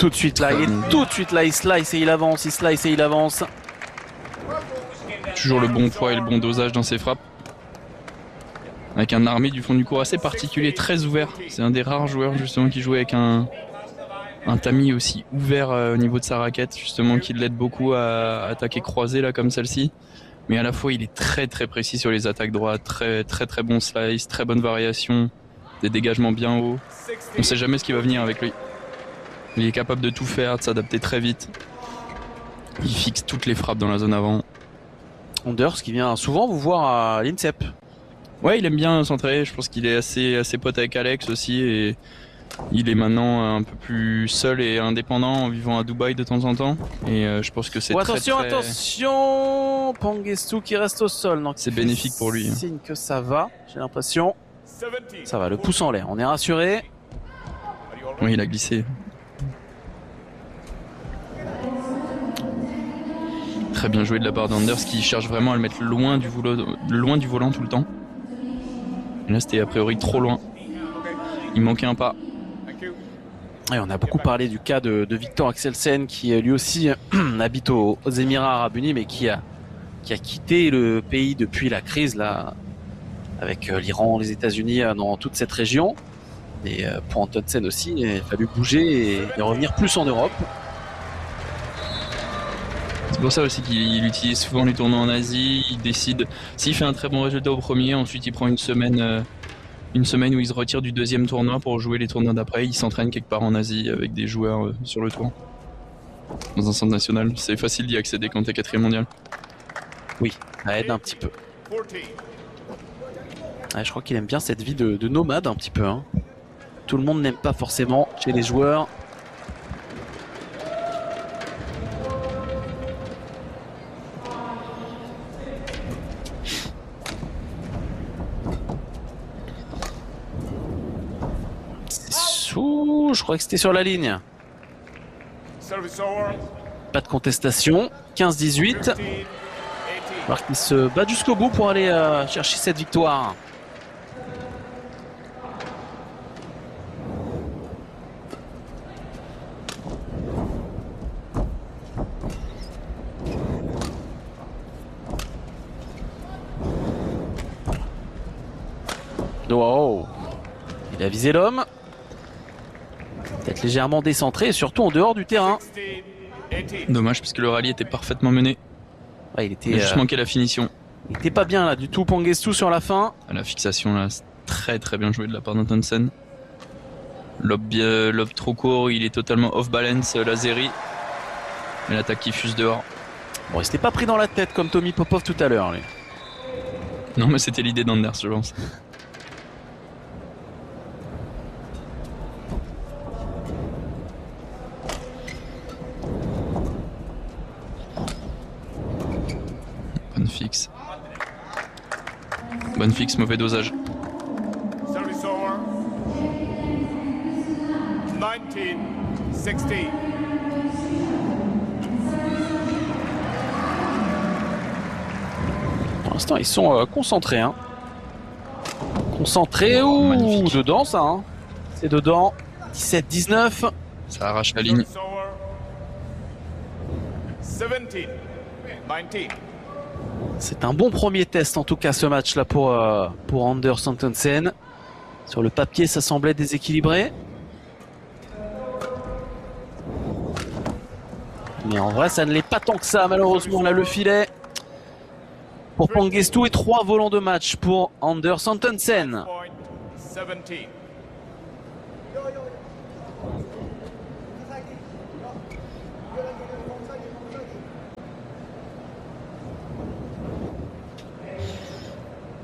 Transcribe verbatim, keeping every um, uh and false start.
tout de suite là, il est tout de suite là, il slice et il avance, il slice et il avance. Toujours le bon poids et le bon dosage dans ses frappes. Avec un armé du fond du court assez particulier, très ouvert. C'est un des rares joueurs justement qui jouait avec un, un tamis aussi ouvert euh, au niveau de sa raquette, justement qui l'aide beaucoup à attaquer croisé là comme celle-ci. Mais à la fois il est très très précis sur les attaques droites, très très très bon slice, très bonne variation, des dégagements bien hauts. On ne sait jamais ce qui va venir avec lui. Il est capable de tout faire, de s'adapter très vite. Il fixe toutes les frappes dans la zone avant. Anders qui vient souvent vous voir à l'INSEP. Ouais, il aime bien s'entraîner. Je pense qu'il est assez, assez pote avec Alex aussi. Et il est maintenant un peu plus seul et indépendant en vivant à Dubaï de temps en temps. Et euh, je pense que c'est oh, très, attention, très... attention Pangestu qui reste au sol. C'est bénéfique pour lui. Signe que ça va, j'ai l'impression. Ça va, le pouce en l'air. On est rassuré. Oui, il a glissé. Très bien joué de la part d'Anders qui cherche vraiment à le mettre loin du, volant, loin du volant tout le temps. Et là, c'était a priori trop loin. Il manquait un pas. Et on a beaucoup parlé du cas de, de Victor Axelsen qui lui aussi habite aux, aux Émirats Arabes Unis mais qui a, qui a quitté le pays depuis la crise là, avec l'Iran, les États-Unis dans toute cette région. Et pour Antonsen aussi, il a fallu bouger et, et revenir plus en Europe. C'est pour ça aussi qu'il utilise souvent les tournois en Asie. Il décide, s'il fait un très bon résultat au premier, ensuite il prend une semaine, euh, une semaine où il se retire du deuxième tournoi pour jouer les tournois d'après. Il s'entraîne quelque part en Asie avec des joueurs euh, sur le tour. Dans un centre national, c'est facile d'y accéder quand t'es quatrième mondial. Oui, ça aide un petit peu. Ouais, je crois qu'il aime bien cette vie de, de nomade un petit peu. Hein. Tout le monde n'aime pas forcément chez les joueurs. Ouh, je crois que c'était sur la ligne. Pas de contestation. quinze dix-huit. Alors qu'il se bat jusqu'au bout pour aller euh, chercher cette victoire. Wow. Il a visé l'homme. Peut-être légèrement décentré et surtout en dehors du terrain. Dommage parce que le rallye était parfaitement mené. Ouais, il était, il a juste euh, manqué la finition. Il était pas bien là du tout Pangestu sur la fin. À la fixation là, c'est très très bien joué de la part d'Antonsen. Lob, bien, lob trop court, il est totalement off balance, Lazeri. Et l'attaque qui fuse dehors. Bon, il s'était pas pris dans la tête comme Tommy Popov tout à l'heure. Non mais c'était l'idée d'Anders je pense. Bonne fixe. Bonne fixe, mauvais dosage. Pour l'instant, ils sont euh, concentrés. Hein. Concentrés ou oh, dedans ça. Hein. C'est dedans. dix-sept dix-neuf. Ça arrache la ligne. C'est un bon premier test en tout cas ce match là pour, euh, pour Anders Antonsen. Sur le papier ça semblait déséquilibré. Mais en vrai ça ne l'est pas tant que ça malheureusement là le filet. Pour Pangestu et trois volants de match pour Anders Antonsen.